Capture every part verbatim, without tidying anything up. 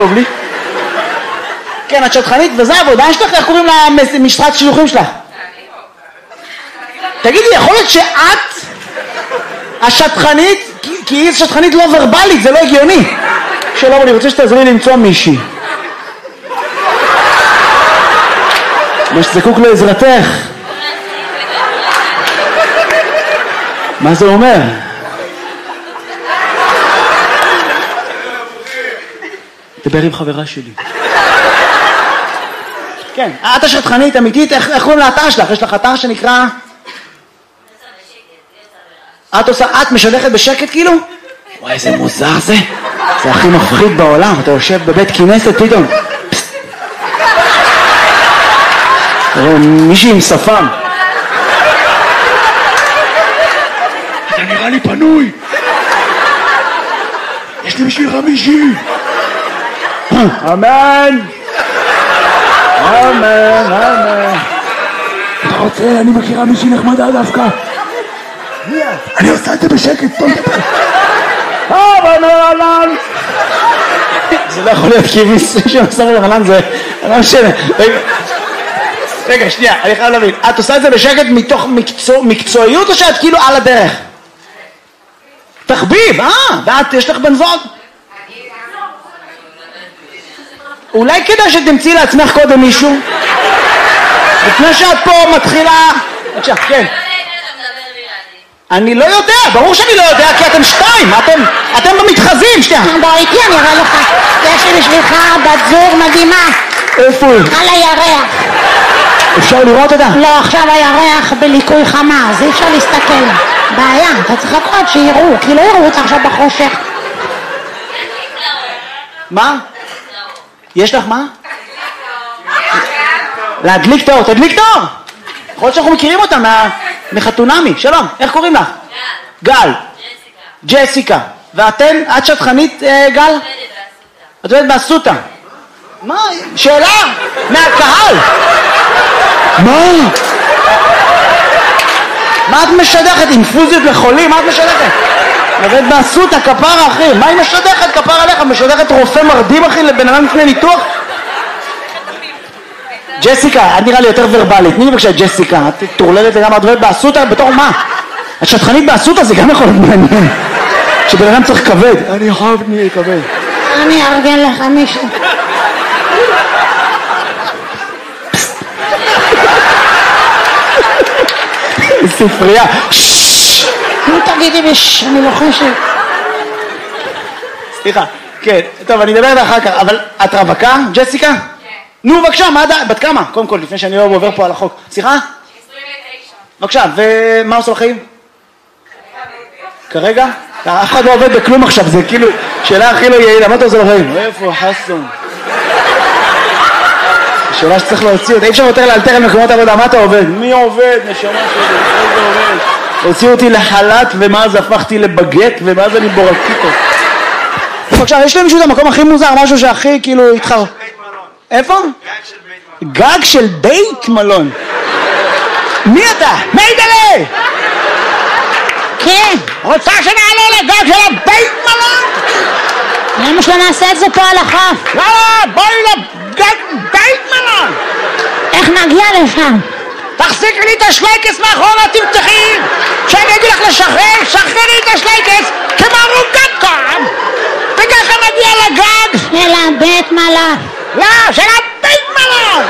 טוב לי. כן, את שטחנית, וזה העבודה שלך, איך קוראים למשרת שילוחים שלך? תגידי, יכול להיות שאת השטחנית, כי היא שטחנית לא ורבלית, זה לא הגיוני. שלום, אני רוצה שתעזרי לי למצוא מישהי. מה שזקוק לעזרתך. מה זה אומר? דבר עם חברה שלי. כן, את השטחנית אמיתית, איך קוראים לאתר שלך? יש לך אתר שנקרא... את עושה, את משדכת בשקט כאילו? וואי, איזה מוזר זה. זה הכי מפחיד בעולם. אתה יושב בבית כנסת פתאום. מישהי עם שפם. אתה נראה לי פנוי. יש לי בשבילך מישהי. אמן. אמן, אמן. אתה רוצה? אני מכירה מישהי נחמדה דווקא. אני עושה את זה בשקט, טוב דבר. אבל נרלן! זה לא יכול להיות כי מישהו שעושה נרלן זה... לא משנה. רגע, שנייה, אני חייב להבין. את עושה את זה בשקט מתוך מקצועיות או שאת כאילו על הדרך? תחביב, אה? ואת, יש לך בן זוג? אולי כדאי שתמצאי לעצמך קודם מישהו? לפני שאת פה מתחילה... בבקשה, כן. אני לא יודע, ברור שאני לא יודע, כי אתם שתיים, אתם, אתם במתחזים, שתיים. בוא איתי, אני אראה לך. יש לי בשבילך בת זוג מדהימה. איפה היא? על הירח. אפשר לראות אותה? לא, עכשיו הירח בליקוי חמה, אז אי אפשר להסתכל. בעיה, אתה צריך לקרוא שיראו, כי לא יראו אותך עכשיו בחושך. מה? יש לך מה? להדליק תאור, תדליק תאור! יכול להיות שאנחנו מכירים אותה מחתונמי. שלום, איך קוראים לך? גל. גל. ג'סיקה. ג'סיקה. ואתן, את שטחנית, גל? את עובדת באסותא. מה? שאלה? מהקהל. מה? מה את משדכת? אינפוזיות לחולים? מה את משדכת? עובדת באסותא, כפרה אחי. מה היא משדכת? כפרה עליך. משדכת רופא מרדים אחי לבן אדם לפני ניתוח? ג'סיקה, את נראה לי יותר ורבלית. תני לי בבקשה ג'סיקה, את תורלדת לגמרי, את עובדת באסותא בתור מה? את שטחנית באסותא זה גם יכול להיות מעניין. שבן אדם צריך כבד. אני חייב לי כבד. אני ארגן לך מישהו. ספרייה. נו תגידי ביש, אני לוחשת. סליחה, כן, טוב אני אדבר אחר כך, אבל את רווקה, ג'סיקה? כן. נו בבקשה, מה עדיין? בת כמה? קודם כל, לפני שאני לא עובר פה על החוק. סליחה? עשרים ותשע. בבקשה, ומה עושה בחיים? כרגע? אף אחד לא עובד בכלום עכשיו, זה כאילו שאלה הכי לא יעילה, מה אתה עושה בחיים? איפה חסון? שאלה שצריך להוציא אותה, אי אפשר יותר לאלתר על מקומות עבודה, מה אתה עובד? מי עובד? נשמה שלי, איזה עובד? הוציאו אותי לחל"ת ומאז הפכתי לבגט ומאז אני בורקיטו. בבקשה, יש להם מישהו את המקום הכי מוזר, משהו שהכי כאילו התחר... איפה? גג של בית מלון. מי אתה? מיידלה! כן. רוצה שנעלה לגג של הבית מלון? למה שלא נעשה את זה פה על החוף? לא, בואי לגג בית מלון! איך נגיע לשם? תחזיקי לי את השלייקס מאחורה, תמתחי! כשאני אגיד לך לשחרר, שחררי את השלייקס כמו רוגטקום! וככה נגיע לגג! של הבית מלון. לא, של הבית מלון!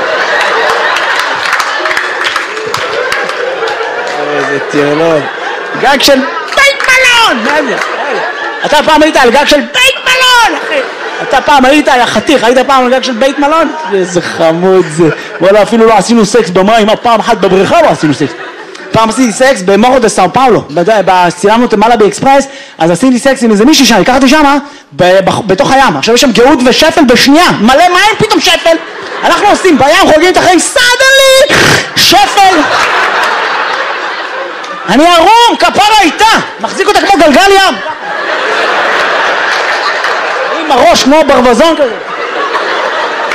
איזה טירלון. גג של בית מלון! מה זה? אתה פעם היית על גג של בית מלון, אחי! אתה פעם היית, היה חתיך, היית פעם על גג של בית מלון? איזה חמוד זה. וואלה, אפילו לא עשינו סקס במים, פעם אחת בבריכה לא עשינו סקס. פעם עשיתי סקס במורו דה סאו פאולו, צילמנו את מעלה באקספרס, אז עשיתי סקס עם איזה מישהי שם, לקחתי שמה, בתוך הים. עכשיו יש שם גאות ושפל בשנייה, מלא מים פתאום שפל. אנחנו עושים בים, חוגגים את החיים, סדלי, שפל. אני ערום, כפרה איתה, מחזיק אותה כמו גלגל ים. עם הראש כמו ברווזון כזה.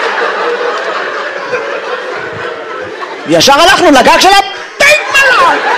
ישר הלכנו לגג של הבית מלון.